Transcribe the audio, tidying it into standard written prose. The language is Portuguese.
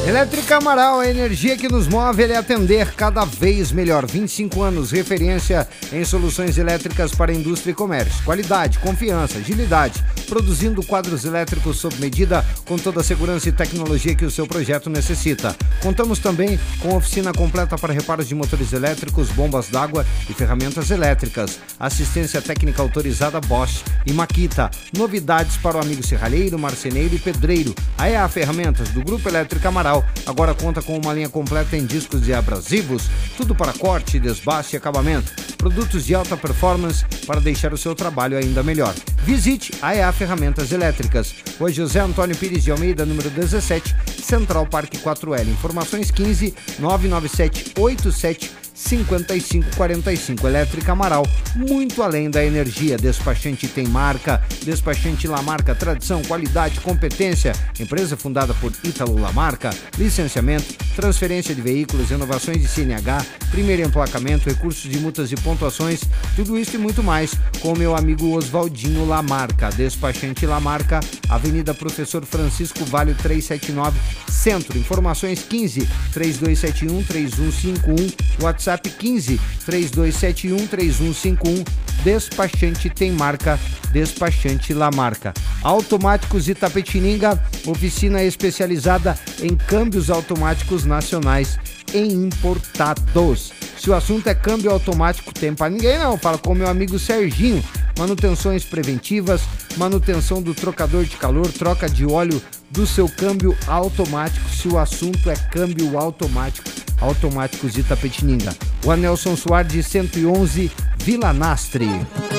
Elétrica Amaral, a energia que nos move é atender cada vez melhor. 25 anos, referência em soluções elétricas para indústria e comércio. Qualidade, confiança, agilidade, produzindo quadros elétricos sob medida com toda a segurança e tecnologia que o seu projeto necessita. Contamos também com oficina completa para reparos de motores elétricos, bombas d'água e ferramentas elétricas. Assistência técnica autorizada Bosch e Makita. Novidades para o amigo serralheiro, marceneiro e pedreiro. A EA Ferramentas do Grupo Elétrica Amaral agora conta com uma linha completa em discos e abrasivos, tudo para corte, desbaste e acabamento. Produtos de alta performance para deixar o seu trabalho ainda melhor. Visite a EA Ferramentas Elétricas, Rua José Antônio Pires de Almeida, número 17, Central Parque 4L. Informações 15 997 87 5545. Elétrica Amaral, muito além da energia. Despachante tem marca, Despachante Lamarca, tradição, qualidade, competência. Empresa fundada por Ítalo Lamarca. Licenciamento, transferência de veículos, renovações de CNH, primeiro emplacamento, recursos de multas e pontuações, tudo isso e muito mais com o meu amigo Oswaldinho Lamarca. Despachante Lamarca, Avenida Professor Francisco Vale 379, Centro. Informações 15 3271 3151, WhatsApp 15 3271 3151. Despachante tem marca, Despachante Lamarca. Automáticos Itapetininga, oficina especializada em câmbios automáticos nacionais e importados. Se o assunto é câmbio automático, tem pra ninguém não, fala com meu amigo Serginho. Manutenções preventivas, manutenção do trocador de calor, troca de óleo do seu câmbio automático. Se o assunto é câmbio automático, Automáticos Itapetininga. O Anelson Soares de 111, Vila Nastre.